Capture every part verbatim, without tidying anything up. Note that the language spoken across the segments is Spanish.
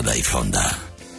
Parada y Fonda.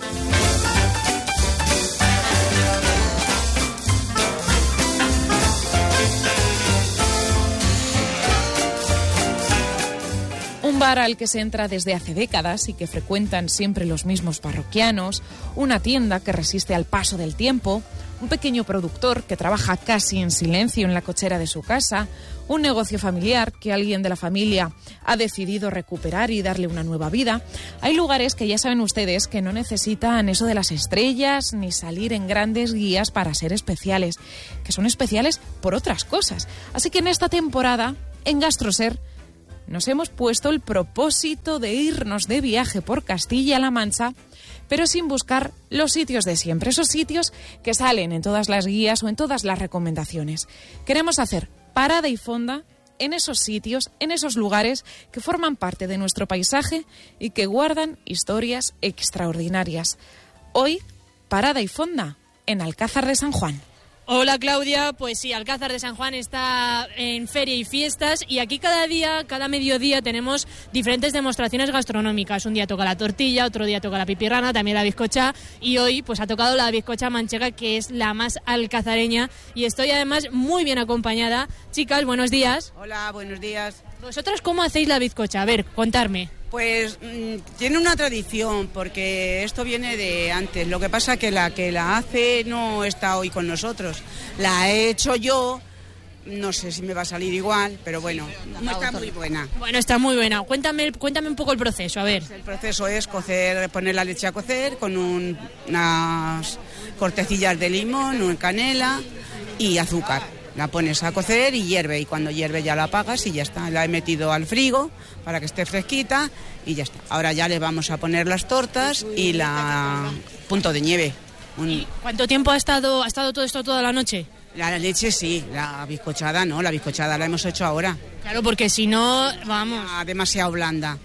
Un bar al que se entra desde hace décadas y que frecuentan siempre los mismos parroquianos, una tienda que resiste al paso del tiempo, un pequeño productor que trabaja casi en silencio en la cochera de su casa, un negocio familiar que alguien de la familia ha decidido recuperar y darle una nueva vida. Hay lugares que ya saben ustedes que no necesitan eso de las estrellas ni salir en grandes guías para ser especiales, que son especiales por otras cosas. Así que en esta temporada, en Gastroser, nos hemos puesto el propósito de irnos de viaje por Castilla-La Mancha, pero sin buscar los sitios de siempre, esos sitios que salen en todas las guías o en todas las recomendaciones. Queremos hacer parada y fonda en esos sitios, en esos lugares que forman parte de nuestro paisaje y que guardan historias extraordinarias. Hoy, parada y fonda en Alcázar de San Juan. Hola Claudia, pues sí, Alcázar de San Juan está en feria y fiestas y aquí cada día, cada mediodía tenemos diferentes demostraciones gastronómicas. Un día toca la tortilla, otro día toca la pipirrana, también la bizcocha y hoy pues ha tocado la bizcocha manchega, que es la más alcazareña, y estoy además muy bien acompañada. Chicas, buenos días. Hola, buenos días. ¿Vosotras cómo hacéis la bizcocha? A ver, contarme. Pues mmm, tiene una tradición, porque esto viene de antes. Lo que pasa que la que la hace no está hoy con nosotros. La he hecho yo, no sé si me va a salir igual, pero bueno, no está muy buena. Bueno, está muy buena. Cuéntame, cuéntame un poco el proceso, a ver. El proceso es cocer, poner la leche a cocer con un, unas cortecillas de limón, una canela y azúcar. La pones a cocer y hierve, y cuando hierve ya la apagas y ya está. La he metido al frigo para que esté fresquita y ya está. Ahora ya le vamos a poner las tortas y la punto de nieve. Un... ¿Cuánto tiempo ha estado, ha estado todo esto toda la noche? La leche sí, la bizcochada no, la bizcochada la hemos hecho ahora. Claro, porque si no, vamos... Ah, demasiado blanda.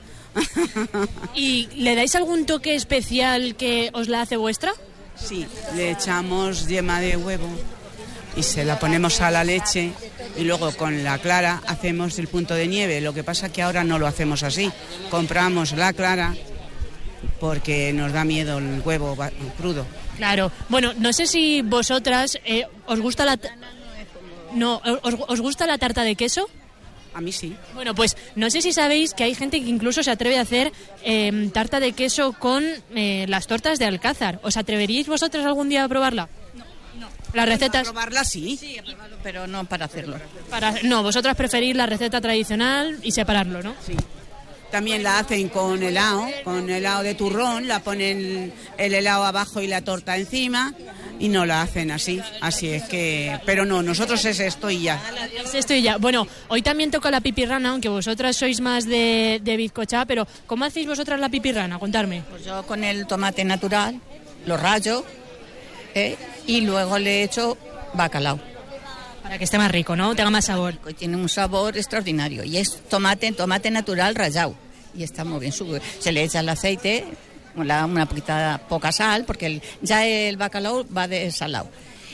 ¿Y le dais algún toque especial que os la hace vuestra? Sí, le echamos yema de huevo y se la ponemos a la leche y luego con la clara hacemos el punto de nieve. Lo que pasa que ahora no lo hacemos así. Compramos la clara porque nos da miedo el huevo crudo. Claro. Bueno, no sé si vosotras eh, os gusta la t- no os, os gusta la tarta de queso. A mí sí. Bueno, pues no sé si sabéis que hay gente que incluso se atreve a hacer eh, tarta de queso con eh, las tortas de Alcázar. ¿Os atreveríais vosotras algún día a probarla? Las recetas... ¿A probarla sí? Sí, a probarlo, pero no para hacerlo. Para... No, vosotras preferís la receta tradicional y separarlo, ¿no? Sí. También la hacen con helado, con helado de turrón, la ponen el helado abajo y la torta encima y no la hacen así. Así es que... Pero no, nosotros es esto y ya. Es esto y ya. Bueno, hoy también toca la pipirrana, aunque vosotras sois más de, de bizcochá, pero ¿cómo hacéis vosotras la pipirrana? Contarme. Pues yo con el tomate natural lo rayo, ¿eh? Y luego le echo bacalao. Para que esté más rico, ¿no? Tenga más sabor. Y tiene un sabor extraordinario. Y es tomate, tomate natural rallado. Y está muy bien. Se le echa el aceite, una, una poquita, poca sal, porque el, ya el bacalao va de salado.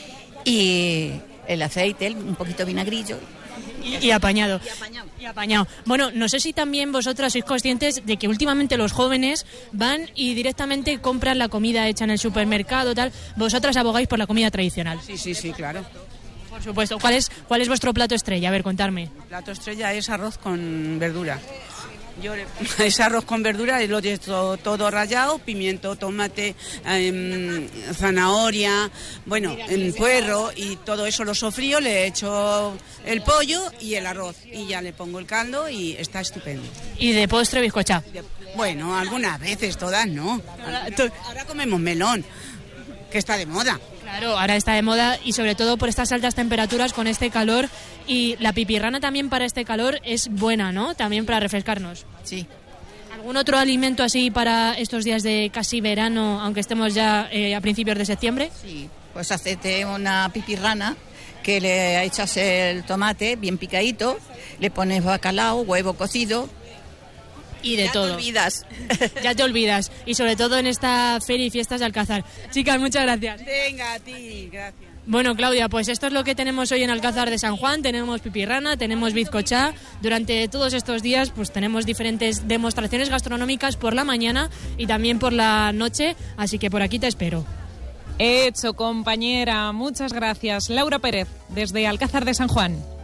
Y el aceite, un poquito vinagrillo. Y, y apañado. Y apañado. Y apañado. Bueno, no sé si también vosotras sois conscientes de que últimamente los jóvenes van y directamente compran la comida hecha en el supermercado, tal. Vosotras abogáis por la comida tradicional. Sí, sí, sí, claro. Por supuesto. ¿Cuál es, cuál es vuestro plato estrella? A ver, contarme. El plato estrella es arroz con verdura. Yo es arroz con verdura y lo he hecho todo rallado, pimiento, tomate, eh, zanahoria, bueno, en puerro, y todo eso lo sofrío, le he hecho el pollo y el arroz y ya le pongo el caldo y está estupendo. ¿Y de postre bizcochá? Bueno, algunas veces, todas no. Ahora, ahora comemos melón, que está de moda. Claro, ahora está de moda y sobre todo por estas altas temperaturas con este calor, y la pipirrana también para este calor es buena, ¿no? También para refrescarnos. Sí. ¿Algún otro alimento así para estos días de casi verano, aunque estemos ya eh, a principios de septiembre? Sí, pues hacete una pipirrana que le echas el tomate bien picadito, le pones bacalao, huevo cocido. Y de ya todo. Ya te olvidas. Ya te olvidas. Y sobre todo en esta feria y fiestas de Alcázar. Chicas, muchas gracias. Venga, a ti, gracias. Bueno, Claudia, pues esto es lo que tenemos hoy en Alcázar de San Juan. Tenemos pipirrana, tenemos bizcochá. Durante todos estos días pues tenemos diferentes demostraciones gastronómicas por la mañana y también por la noche, así que por aquí te espero. Hecho, compañera. Muchas gracias. Laura Pérez, desde Alcázar de San Juan.